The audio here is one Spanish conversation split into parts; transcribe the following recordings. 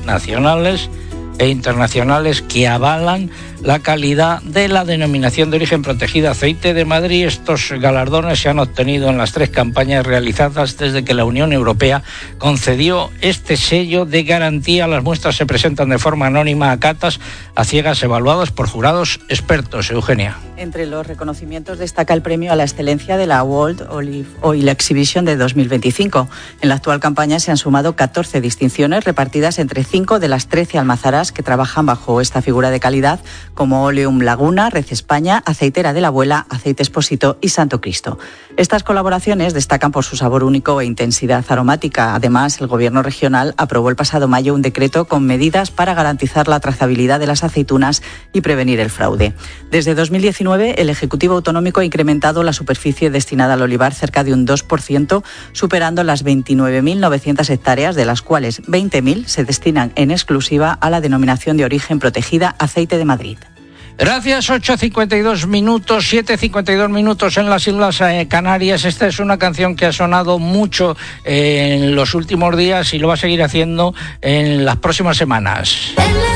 nacionales e internacionales que avalan la calidad de la denominación de origen protegida Aceite de Madrid. Estos galardones se han obtenido en las 3 campañas realizadas desde que la Unión Europea concedió este sello de garantía. Las muestras se presentan de forma anónima a catas a ciegas evaluados por jurados expertos. Eugenia. Entre los reconocimientos destaca el premio a la excelencia de la World Olive Oil Exhibition de 2025. En la actual campaña se han sumado 14 distinciones repartidas entre 5 de las 13 almazaras que trabajan bajo esta figura de calidad, como Oleum Laguna, Red España, Aceitera de la Abuela, Aceite Expósito y Santo Cristo. Estas colaboraciones destacan por su sabor único e intensidad aromática. Además, el Gobierno regional aprobó el pasado mayo un decreto con medidas para garantizar la trazabilidad de las aceitunas y prevenir el fraude. Desde 2019, el Ejecutivo Autonómico ha incrementado la superficie destinada al olivar cerca de un 2%, superando las 29.900 hectáreas, de las cuales 20.000 se destinan en exclusiva a la denominación de origen protegida Aceite de Madrid. Gracias, 8:52 minutos, 7:52 minutos en las Islas Canarias. Esta es una canción que ha sonado mucho en los últimos días y lo va a seguir haciendo en las próximas semanas.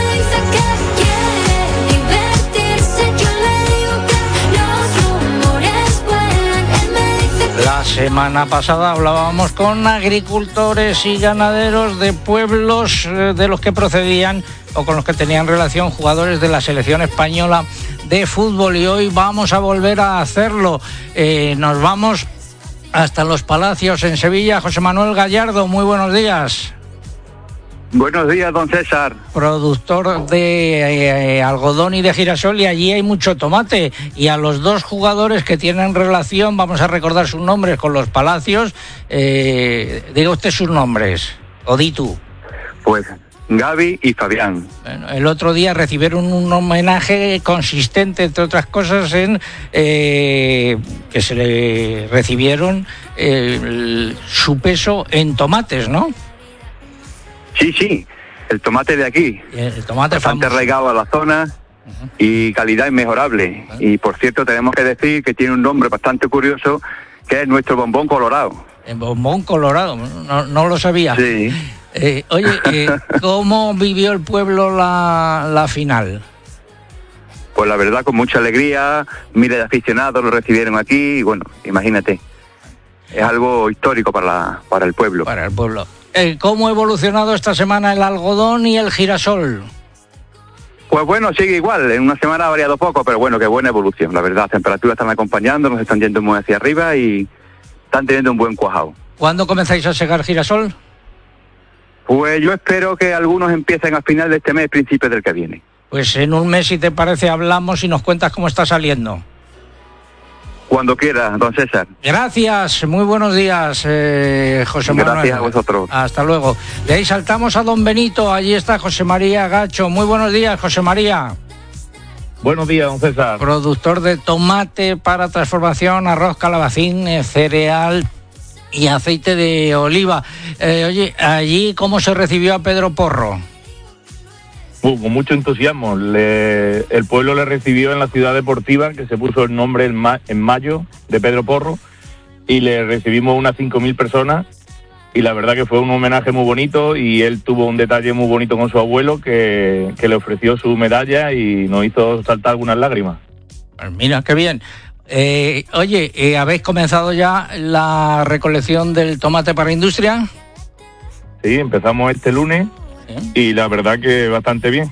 La semana pasada hablábamos con agricultores y ganaderos de pueblos de los que procedían o con los que tenían relación jugadores de la selección española de fútbol, y hoy vamos a volver a hacerlo. Nos vamos hasta Los Palacios, en Sevilla. José Manuel Gallardo, muy buenos días. Buenos días, don César. Productor de algodón y de girasol, y allí hay mucho tomate. Y a los 2 jugadores que tienen relación, vamos a recordar sus nombres con Los Palacios. Diga usted sus nombres, o di tú. Pues Gaby y Fabián. Bueno, el otro día recibieron un homenaje consistente, entre otras cosas, en que se le recibieron su peso en tomates, ¿no? Sí, el tomate de aquí. El tomate bastante arraigado a la zona y calidad inmejorable. Y por cierto, tenemos que decir que tiene un nombre bastante curioso, que es nuestro bombón colorado. El bombón colorado, no lo sabía. Sí. Oye, ¿cómo vivió el pueblo la final? Pues la verdad, con mucha alegría, miles de aficionados lo recibieron aquí y bueno, imagínate, es algo histórico para el pueblo. Para el pueblo. ¿Cómo ha evolucionado esta semana el algodón y el girasol? Pues bueno, sigue igual, en una semana ha variado poco, pero bueno, qué buena evolución, la verdad. Las temperaturas están acompañando, nos están yendo muy hacia arriba y están teniendo un buen cuajado. ¿Cuándo comenzáis a segar girasol? Pues yo espero que algunos empiecen a final de este mes, principios del que viene. Pues en un mes, si te parece, hablamos y nos cuentas cómo está saliendo. Cuando quiera, don César. Gracias, muy buenos días, José Manuel. Gracias a vosotros. Hasta luego. De ahí saltamos a Don Benito, allí está José María Gacho. Muy buenos días, José María. Buenos días, don César. Productor de tomate para transformación, arroz, calabacín, cereal y aceite de oliva. Oye, allí, ¿cómo se recibió a Pedro Porro? Con mucho entusiasmo. El pueblo le recibió en la ciudad deportiva, que se puso el nombre en mayo de Pedro Porro, y le recibimos unas 5.000 personas, y la verdad que fue un homenaje muy bonito, y él tuvo un detalle muy bonito con su abuelo, que le ofreció su medalla y nos hizo saltar algunas lágrimas. Pues mira, qué bien. Oye, ¿habéis comenzado ya la recolección del tomate para industria? Sí, empezamos este lunes. Y la verdad que bastante bien.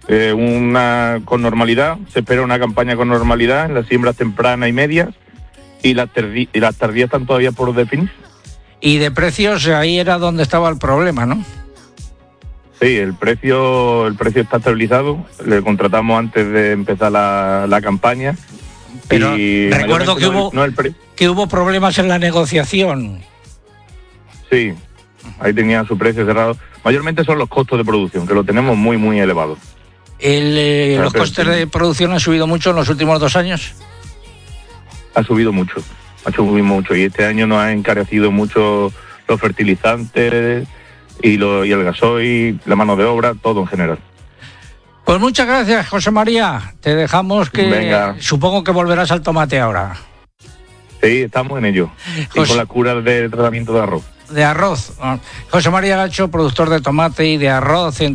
Con normalidad, se espera una campaña con normalidad en las siembras tempranas y medias, y las tardías están todavía por definir. Y de precios, ahí era donde estaba el problema, ¿no? Sí, el precio está estabilizado. Le contratamos antes de empezar la campaña. Pero recuerdo que hubo problemas en la negociación. Sí, ahí tenía su precio cerrado. Mayormente son los costos de producción, que lo tenemos muy, muy elevados. ¿Los costes de producción han subido mucho en los últimos 2 años? Ha subido mucho, y este año nos ha encarecido mucho los fertilizantes y el gasoil, la mano de obra, todo en general. Pues muchas gracias, José María. Te dejamos que... Venga. Supongo que volverás al tomate ahora. Sí, estamos en ello. Y con la cura de tratamiento de arroz. De arroz. José María Gacho, productor de tomate y de arroz.